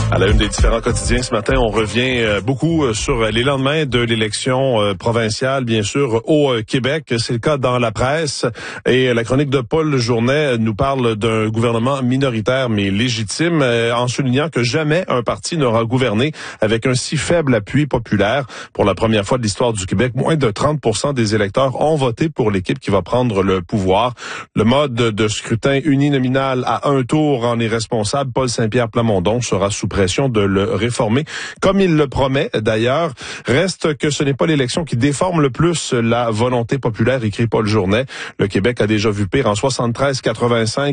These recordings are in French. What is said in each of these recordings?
À la une des différents quotidiens ce matin, on revient beaucoup sur les lendemains de l'élection provinciale, bien sûr, au Québec. C'est le cas dans la presse. Et la chronique de Paul Journet nous parle d'un gouvernement minoritaire mais légitime, en soulignant que jamais un parti n'aura gouverné avec un si faible appui populaire. Pour la première fois de l'histoire du Québec, moins de 30% des électeurs ont voté pour l'équipe qui va prendre le pouvoir. Le mode de scrutin uninominal à un tour en est responsable. Paul Saint-Pierre Plamondon sera sous pression de le réformer, comme il le promet d'ailleurs. Reste que ce n'est pas l'élection qui déforme le plus la volonté populaire, écrit Paul Journet. Le Québec a déjà vu pire en 73, 85,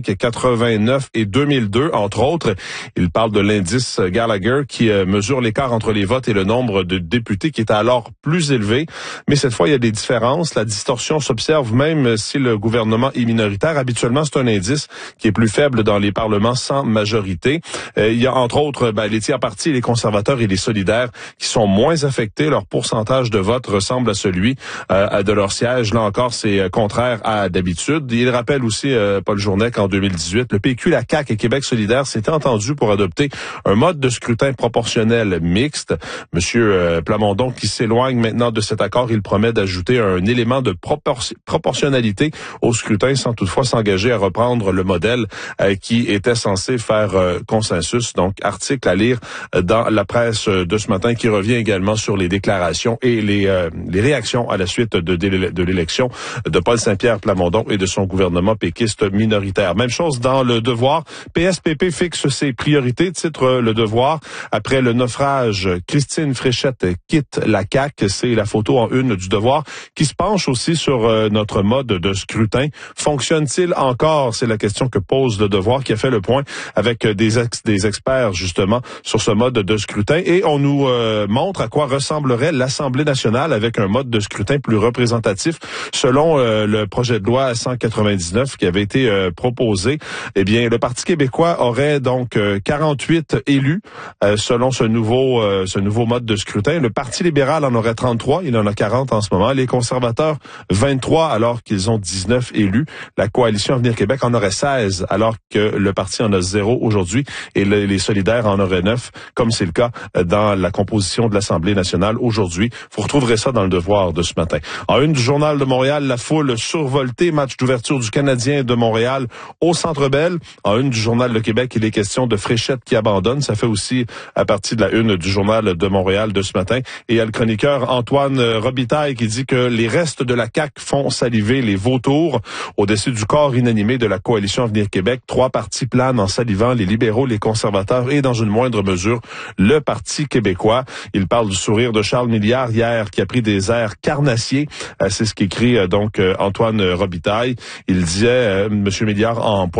89 et 2002, entre autres. Il parle de l'indice Gallagher qui mesure l'écart entre les votes et le nombre de députés qui est alors plus élevé. Mais cette fois, il y a des différences. La distorsion s'observe même si le gouvernement est minoritaire. Habituellement, c'est un indice qui est plus faible dans les parlements sans majorité. Il y a entre autres les tiers partis, les conservateurs et les solidaires qui sont moins affectés. Leur pourcentage de vote ressemble à celui de leur siège. Là encore, c'est contraire à d'habitude. Il rappelle aussi, Paul Journet, qu'en 2018, le PQ, la CAQ et Québec solidaire s'étaient entendus pour adopter un mode de scrutin proportionnel mixte. Monsieur Plamondon, qui s'éloigne maintenant de cet accord, il promet d'ajouter un élément de proportionnalité au scrutin sans toutefois s'engager à reprendre le modèle qui était censé faire consensus. Donc, article à lire dans la presse de ce matin qui revient également sur les déclarations et les réactions à la suite de l'élection de Paul Saint-Pierre Plamondon et de son gouvernement péquiste minoritaire. Même chose dans Le Devoir. PSPP fixe ses priorités, titre Le Devoir. Après le naufrage, Christine Fréchette quitte la CAQ. C'est la photo en une du Devoir qui se penche aussi sur notre mode de scrutin. Fonctionne-t-il encore? C'est la question que pose Le Devoir, qui a fait le point avec des experts justement sur ce mode de scrutin, et on nous montre à quoi ressemblerait l'Assemblée nationale avec un mode de scrutin plus représentatif. Selon le projet de loi 199 qui avait été proposé, eh bien le Parti québécois aurait donc 48 élus selon ce nouveau mode de scrutin. Le Parti libéral en aurait 33, il en a 40 en ce moment. Les conservateurs 23 alors qu'ils ont 19 élus. La coalition Avenir Québec en aurait 16 alors que le parti en a 0 aujourd'hui, et les solidaires en auraient 9, comme c'est le cas dans la composition de l'Assemblée nationale aujourd'hui. Vous retrouverez ça dans Le Devoir de ce matin. En une du Journal de Montréal, la foule survoltée, match d'ouverture du Canadien de Montréal au Centre Bell. En une du Journal de Québec, il est question de Fréchette qui abandonne. Ça fait aussi à partir de la une du Journal de Montréal de ce matin. Et il y a le chroniqueur Antoine Robitaille qui dit que les restes de la CAQ font saliver les vautours. Au-dessus du corps inanimé de la coalition Avenir Québec, 3 partis planent en salivant: les libéraux, les conservateurs et, dans une moindre mesure, le Parti québécois. Il parle du sourire de Charles Milliard hier qui a pris des airs carnassiers. C'est ce qu'écrit donc Antoine Robitaille. Il disait, Monsieur Milliard, en